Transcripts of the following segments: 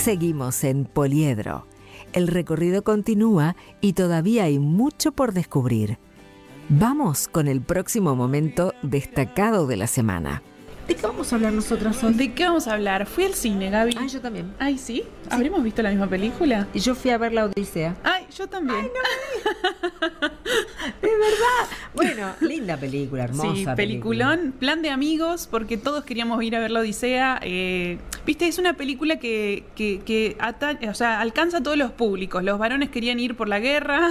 Seguimos en Poliedro. El recorrido continúa y todavía hay mucho por descubrir. Vamos con el próximo momento destacado de la semana. ¿De qué vamos a hablar nosotras hoy? ¿De qué vamos a hablar? Fui al cine, Gaby. Ay, yo también. Ay, ¿sí? ¿Habremos visto la misma película? Y yo fui a ver La Odisea. Ay, yo también. Ay, no. De verdad. Bueno, linda película, hermosa. Sí, peliculón, plan de amigos, porque todos queríamos ir a ver La Odisea. Viste, es una película que alcanza a todos los públicos. Los varones querían ir por la guerra,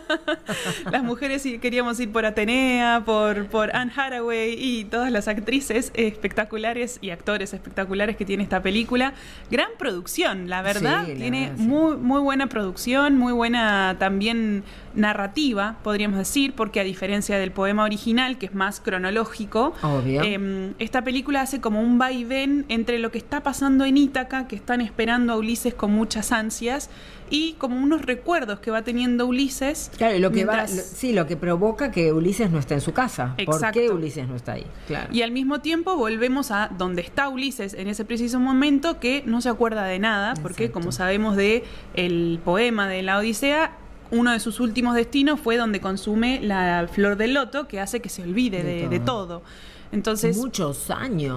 las mujeres queríamos ir por Atenea, por Anne Hathaway y todas las actrices espectaculares y actores espectaculares que tiene esta película. Gran producción, la verdad. Sí, tiene muy, muy buena producción, muy buena también narrativa, podríamos decir, porque a diferencia del poema original, que es más cronológico, obvio, esta película hace como un vaivén entre lo que está pasando en Ítaca, que están esperando a Ulises con muchas ansias, y como unos recuerdos que va teniendo Ulises. Claro, y lo que provoca que Ulises no esté en su casa. Exacto. ¿Por qué Ulises no está ahí? Claro. Y al mismo tiempo volvemos a donde está Ulises en ese preciso momento, que no se acuerda de nada, porque como sabemos de el poema de la Odisea, uno de sus últimos destinos fue donde consume la flor del loto, que hace que se olvide de todo. Entonces, muchos años.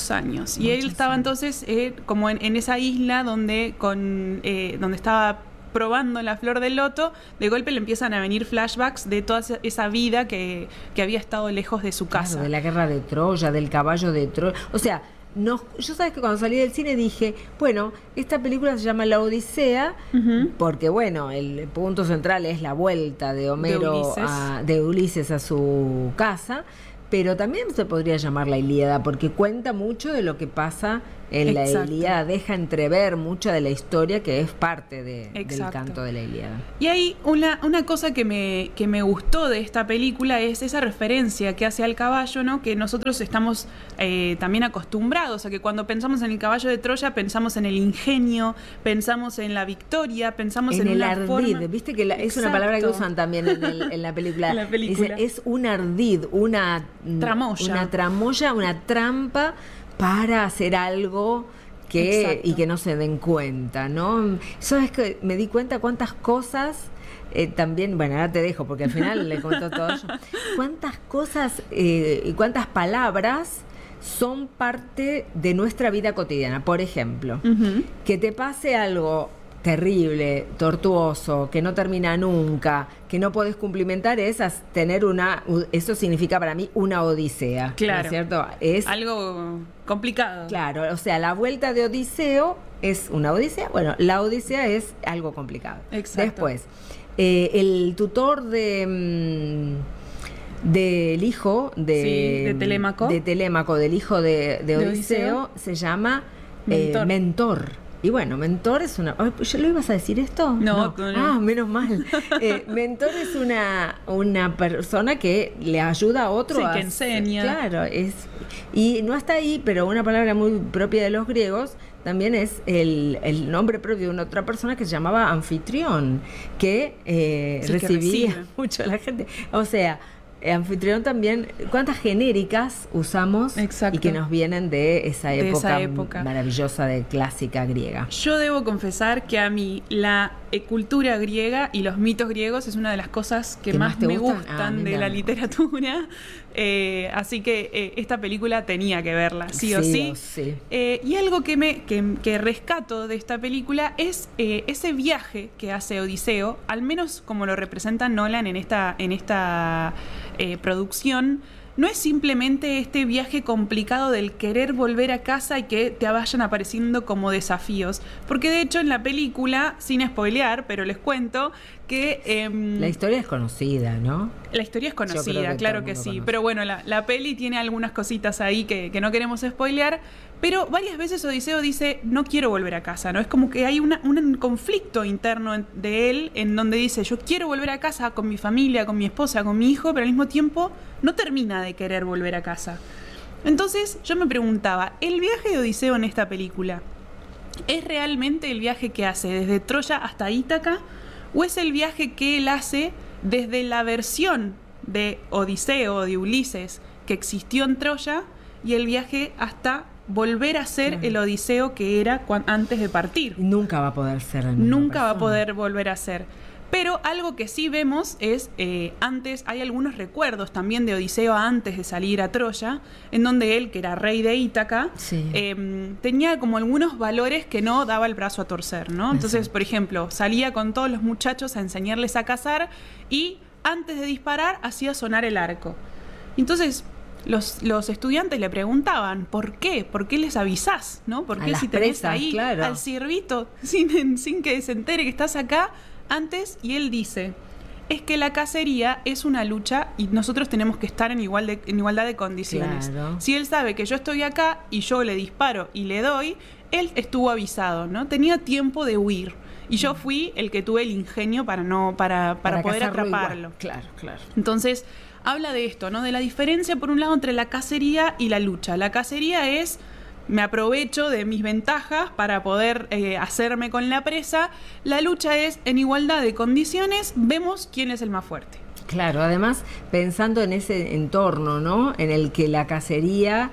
Y él estaba entonces como en esa isla donde estaba probando la flor del loto. De golpe le empiezan a venir flashbacks de toda esa vida que había estado lejos de su casa. Claro, de la guerra de Troya, del caballo de Troya. O sea, yo sabes que cuando salí del cine dije, bueno, esta película se llama La Odisea, porque bueno, el punto central es la vuelta de Homero de Ulises a su casa, pero también se podría llamar La Ilíada, porque cuenta mucho de lo que pasa en la Ilíada, deja entrever mucha de la historia que es parte del canto de la Ilíada. Y hay una cosa que me gustó de esta película, es esa referencia que hace al caballo, ¿no? Que nosotros estamos también acostumbrados a que cuando pensamos en el caballo de Troya pensamos en el ingenio, pensamos en la victoria, pensamos en el una ardid, forma. viste que es una palabra que usan también en la película. La película. Es un ardid, una tramoya, una trampa para hacer algo y que no se den cuenta, ¿no? ¿Sabes que me di cuenta cuántas cosas también, bueno, ahora te dejo porque al final le cuento todo yo. Cuántas cosas y cuántas palabras son parte de nuestra vida cotidiana? Por ejemplo, que te pase algo terrible, tortuoso, que no termina nunca, que no podés cumplimentar, eso significa para mí una odisea. Claro. ¿No es cierto? Es algo complicado. Claro, o sea, la vuelta de Odiseo es una odisea. Bueno, la odisea es algo complicado. Exacto. Después, el tutor del hijo de Telémaco, del hijo de Odiseo, se llama Mentor. Y bueno, Mentor es una... ¿Ya lo ibas a decir esto? No. Ah, menos mal. Mentor es una persona que le ayuda a otro. Sí, que enseña. Claro, y no está ahí, pero una palabra muy propia de los griegos también es el nombre propio de una otra persona que se llamaba anfitrión, que recibía mucho a la gente. O sea, anfitrión también, cuántas genéricas usamos. Exacto. Y que nos vienen de esa época maravillosa de clásica griega. Yo debo confesar que a mí la cultura griega y los mitos griegos es una de las cosas que más me gustan de la literatura, así que esta película tenía que verla, sí o sí. Y algo que rescato de esta película es ese viaje que hace Odiseo, al menos como lo representa Nolan en esta producción. No es simplemente este viaje complicado del querer volver a casa y que te vayan apareciendo como desafíos, porque de hecho en la película, sin spoilear, pero les cuento que... la historia es conocida, ¿no? La historia es conocida, claro que sí, conoce. Pero bueno, la peli tiene algunas cositas ahí que no queremos spoilear, pero varias veces Odiseo dice, no quiero volver a casa, ¿no? Es como que hay un conflicto interno de él en donde dice, yo quiero volver a casa con mi familia, con mi esposa, con mi hijo, pero al mismo tiempo no termina de querer volver a casa. Entonces yo me preguntaba, ¿el viaje de Odiseo en esta película es realmente el viaje que hace desde Troya hasta Ítaca? ¿O es el viaje que él hace desde la versión de Odiseo o de Ulises que existió en Troya y el viaje hasta volver a ser el Odiseo que era antes de partir. Nunca va a poder ser el mismo. Nunca va a poder volver a ser. Pero algo que sí vemos es, antes hay algunos recuerdos también de Odiseo antes de salir a Troya, en donde él, que era rey de Ítaca, tenía como algunos valores que no daba el brazo a torcer, ¿no? Entonces, por ejemplo, salía con todos los muchachos a enseñarles a cazar y antes de disparar hacía sonar el arco. Entonces, los estudiantes le preguntaban, ¿por qué? ¿Por qué les avisás? ¿No? ¿Por qué si tenés ahí al ciervito sin que se entere que estás acá? Antes, y él dice, es que la cacería es una lucha y nosotros tenemos que estar en igualdad de condiciones. Claro. Si él sabe que yo estoy acá y yo le disparo y le doy, él estuvo avisado, ¿no? Tenía tiempo de huir. Y yo fui el que tuve el ingenio para poder atraparlo. Claro. Entonces, habla de esto, ¿no? De la diferencia, por un lado, entre la cacería y la lucha. La cacería es: me aprovecho de mis ventajas para poder hacerme con la presa. La lucha es en igualdad de condiciones, vemos quién es el más fuerte. Claro, además pensando en ese entorno, ¿no? En el que la cacería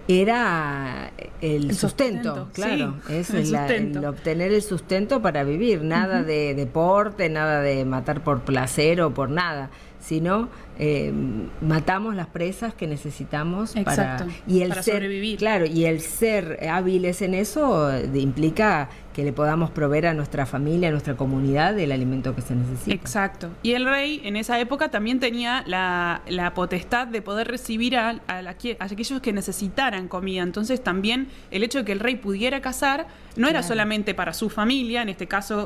era el sustento, claro, sí, es el obtener el sustento para vivir, nada de deporte, nada de matar por placer o por nada, sino matamos las presas que necesitamos para sobrevivir. Claro, y el ser hábiles en eso implica que le podamos proveer a nuestra familia, a nuestra comunidad, el alimento que se necesita. Exacto. Y el rey en esa época también tenía la potestad de poder recibir a aquellos que necesitaran comida. Entonces también el hecho de que el rey pudiera cazar no era solamente para su familia, en este caso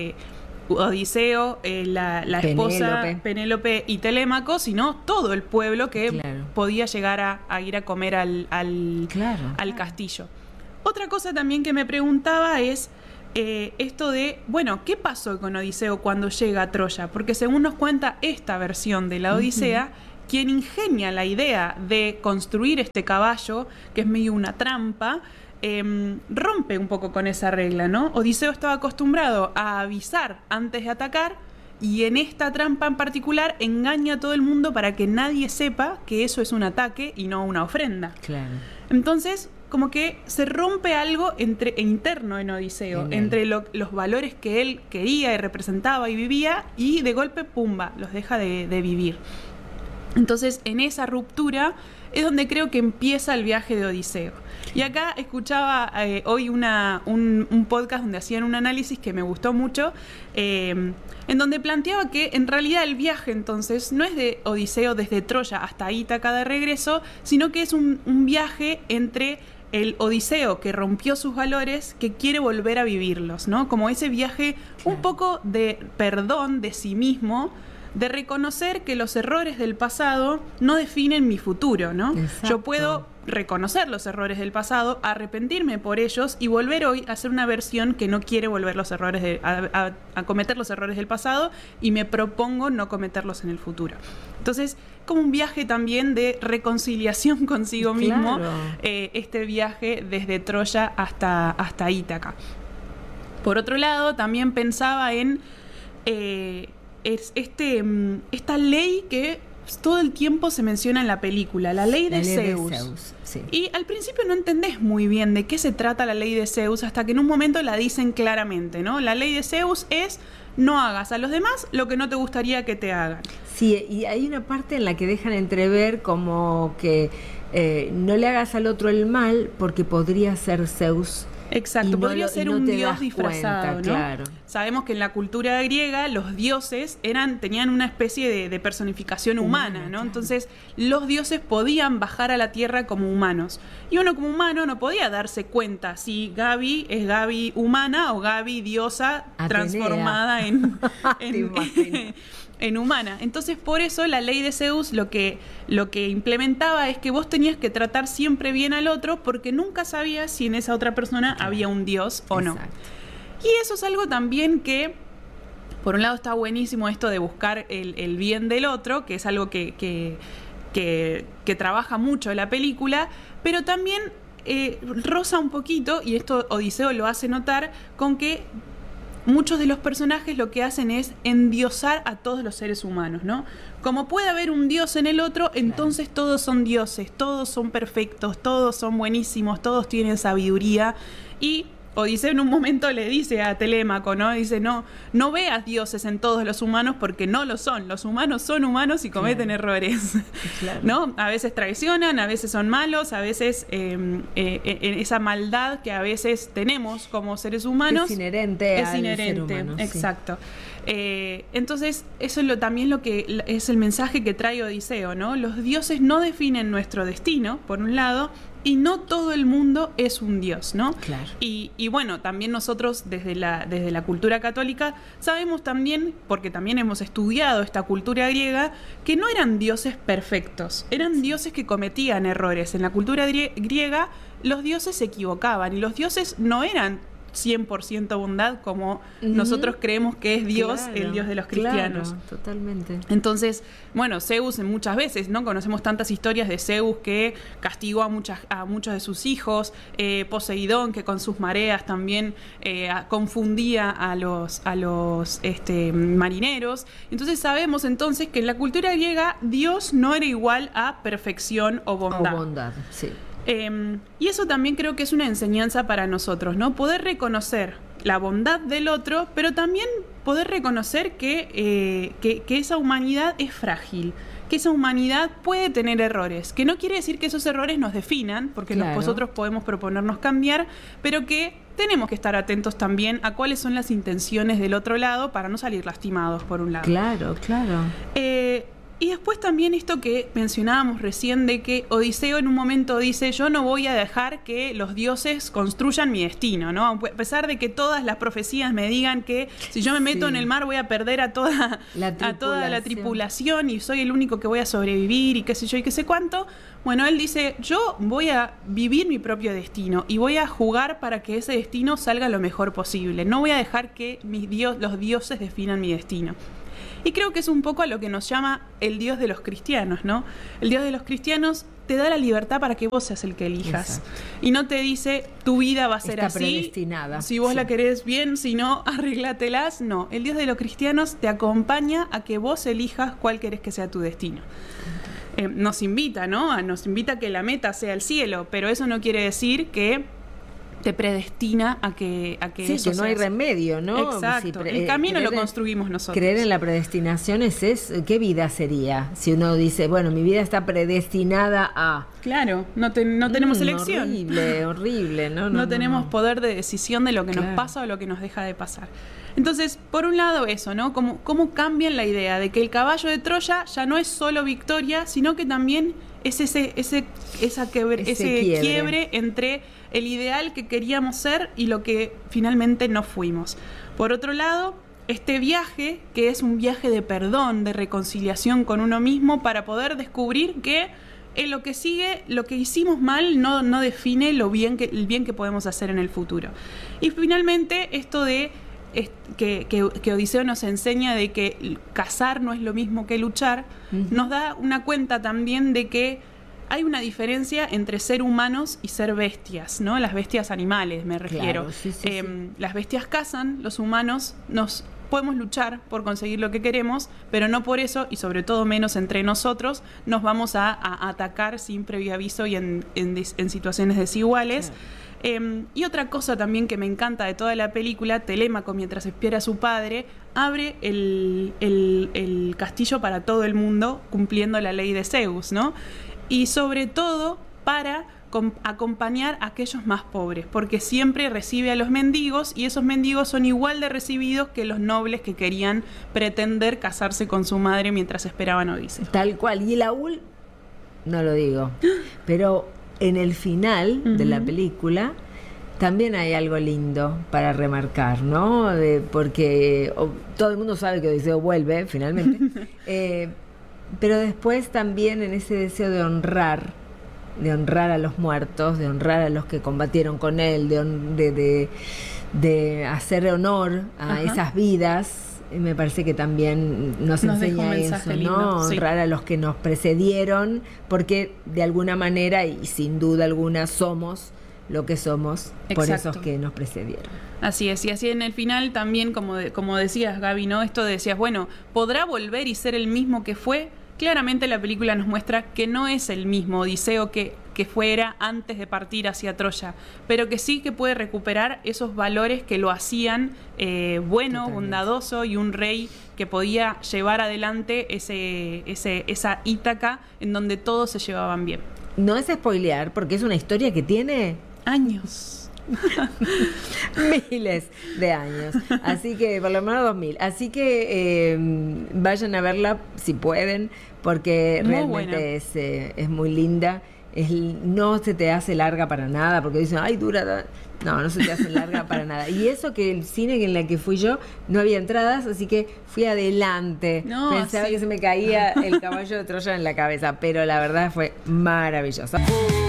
Odiseo, la esposa Penélope y Telémaco, sino todo el pueblo que podía llegar a ir a comer al castillo. Otra cosa también que me preguntaba es esto de, bueno, ¿qué pasó con Odiseo cuando llega a Troya? Porque según nos cuenta esta versión de la Odisea, quien ingenia la idea de construir este caballo, que es medio una trampa, rompe un poco con esa regla, ¿no? Odiseo estaba acostumbrado a avisar antes de atacar, y en esta trampa en particular engaña a todo el mundo para que nadie sepa que eso es un ataque y no una ofrenda. Claro. Entonces, como que se rompe algo interno en Odiseo, entre los valores que él quería y representaba y vivía, y de golpe, pumba, los deja de vivir. Entonces, en esa ruptura es donde creo que empieza el viaje de Odiseo. Y acá escuchaba hoy un podcast donde hacían un análisis que me gustó mucho, en donde planteaba que en realidad el viaje entonces no es de Odiseo desde Troya hasta Ítaca de regreso, sino que es un viaje entre el Odiseo que rompió sus valores, que quiere volver a vivirlos, ¿no? Como ese viaje un poco de perdón de sí mismo, de reconocer que los errores del pasado no definen mi futuro, ¿no? Exacto. Yo puedo reconocer los errores del pasado, arrepentirme por ellos y volver hoy a ser una versión que no quiere volver a cometer los errores del pasado, y me propongo no cometerlos en el futuro. Entonces, como un viaje también de reconciliación consigo mismo, este viaje desde Troya hasta Ítaca. Por otro lado, también pensaba en esta ley que todo el tiempo se menciona en la película, la ley de Zeus. Sí. Y al principio no entendés muy bien de qué se trata la ley de Zeus, hasta que en un momento la dicen claramente, ¿no? La ley de Zeus es: no hagas a los demás lo que no te gustaría que te hagan. Sí, y hay una parte en la que dejan entrever como que no le hagas al otro el mal porque podría ser Zeus. Exacto, podría ser un dios disfrazado, ¿no? Claro. Sabemos que en la cultura griega los dioses tenían una especie de personificación humana, ¿no? Claro. Entonces los dioses podían bajar a la tierra como humanos. Y uno como humano no podía darse cuenta si Gaby es Gaby humana o Gaby diosa Atenea, transformada en humana. Entonces, por eso la ley de Zeus lo que implementaba es que vos tenías que tratar siempre bien al otro, porque nunca sabías si en esa otra persona había un dios o no. Exacto. Y eso es algo también que, por un lado, está buenísimo esto de buscar el bien del otro, que es algo que trabaja mucho la película, pero también roza un poquito, y esto Odiseo lo hace notar, con que muchos de los personajes lo que hacen es endiosar a todos los seres humanos, ¿no? Como puede haber un dios en el otro, entonces todos son dioses, todos son perfectos, todos son buenísimos, todos tienen sabiduría. Y Odiseo en un momento le dice a Telémaco, ¿no? Dice, no veas dioses en todos los humanos porque no lo son. Los humanos son humanos y cometen errores, ¿no? A veces traicionan, a veces son malos, a veces esa maldad que a veces tenemos como seres humanos es inherente al ser humano. Exacto. Entonces, eso es también lo que es el mensaje que trae Odiseo, ¿no? Los dioses no definen nuestro destino, por un lado, y no todo el mundo es un dios, ¿no? Claro. Y bueno, también nosotros desde la cultura católica sabemos también, porque también hemos estudiado esta cultura griega, que no eran dioses perfectos, eran dioses que cometían errores. En la cultura griega los dioses se equivocaban y los dioses no eran 100% bondad como nosotros creemos que es Dios, el Dios de los cristianos. Claro, totalmente. Entonces, bueno, Zeus muchas veces, ¿no? Conocemos tantas historias de Zeus que castigó a muchos de sus hijos, Poseidón que con sus mareas también confundía a los marineros. Entonces sabemos entonces que en la cultura griega Dios no era igual a perfección o bondad. O bondad, sí. Y eso también creo que es una enseñanza para nosotros, ¿no? Poder reconocer la bondad del otro, pero también poder reconocer que esa humanidad es frágil, que esa humanidad puede tener errores, que no quiere decir que esos errores nos definan, porque nosotros podemos proponernos cambiar, pero que tenemos que estar atentos también a cuáles son las intenciones del otro lado para no salir lastimados, por un lado. Claro. Y después también esto que mencionábamos recién de que Odiseo en un momento dice, yo no voy a dejar que los dioses construyan mi destino, ¿no? A pesar de que todas las profecías me digan que si yo me meto en el mar voy a perder a toda la tripulación y soy el único que voy a sobrevivir y qué sé yo y qué sé cuánto. Bueno, él dice, yo voy a vivir mi propio destino y voy a jugar para que ese destino salga lo mejor posible. No voy a dejar que los dioses definan mi destino. Y creo que es un poco a lo que nos llama el Dios de los cristianos, ¿no? El Dios de los cristianos te da la libertad para que vos seas el que elijas. Exacto. Y no te dice, tu vida va a ser así. Está predestinada. Si vos la querés bien, si no, arréglatelas. No, el Dios de los cristianos te acompaña a que vos elijas cuál querés que sea tu destino. Nos invita, ¿no? Nos invita a que la meta sea el cielo, pero eso no quiere decir que te predestina a que sí, eso que no hay remedio, ¿no? Exacto. El camino lo construimos nosotros. Creer en la predestinación es ¿qué vida sería? Si uno dice, bueno, mi vida está predestinada a... Claro, no tenemos elección. Horrible, ¿no? No tenemos poder de decisión de lo que nos pasa o lo que nos deja de pasar. Entonces, por un lado eso, ¿no? ¿Cómo cambian la idea de que el caballo de Troya ya no es solo victoria, sino que también es ese quiebre entre el ideal que queríamos ser y lo que finalmente no fuimos. Por otro lado, este viaje, que es un viaje de perdón, de reconciliación con uno mismo, para poder descubrir que en lo que sigue, lo que hicimos mal no define el bien que podemos hacer en el futuro. Y finalmente, esto de que Odiseo nos enseña de que cazar no es lo mismo que luchar, nos da una cuenta también de que hay una diferencia entre ser humanos y ser bestias, ¿no? Las bestias animales, me refiero. Claro, sí. Las bestias cazan, los humanos podemos luchar por conseguir lo que queremos, pero no por eso, y sobre todo menos entre nosotros, nos vamos a atacar sin previo aviso y en situaciones desiguales. Claro. Y otra cosa también que me encanta de toda la película, Telémaco, mientras espera a su padre, abre el castillo para todo el mundo, cumpliendo la ley de Zeus, ¿no? Y sobre todo para acompañar a aquellos más pobres, porque siempre recibe a los mendigos y esos mendigos son igual de recibidos que los nobles que querían pretender casarse con su madre mientras esperaban a Odiseo. Tal cual. Y el Aúl, no lo digo, pero en el final de la película también hay algo lindo para remarcar, ¿no? Porque todo el mundo sabe que Odiseo vuelve finalmente, pero después también en ese deseo de honrar a los muertos, de honrar a los que combatieron con él, de hacer honor a esas vidas, me parece que también nos enseña eso, ¿no? Honrar a los que nos precedieron, porque de alguna manera y sin duda alguna somos lo que somos por esos que nos precedieron. Así es, y así en el final también, como decías, Gaby, ¿no? Esto decías, bueno, ¿podrá volver y ser el mismo que fue? Claramente la película nos muestra que no es el mismo Odiseo que fuera antes de partir hacia Troya, pero que sí que puede recuperar esos valores que lo hacían bueno, totalmente bondadoso, y un rey que podía llevar adelante esa Ítaca en donde todos se llevaban bien. No es spoilear, porque es una historia que tiene años. Miles de años, así que por lo menos 2000, así que vayan a verla si pueden, porque muy realmente es muy linda. No se te hace larga para nada, porque dicen, ay, dura. No se te hace larga para nada. Y eso que el cine en el que fui yo no había entradas, así que fui adelante. Pensaba que se me caía el caballo de Troya en la cabeza, pero la verdad fue maravillosa.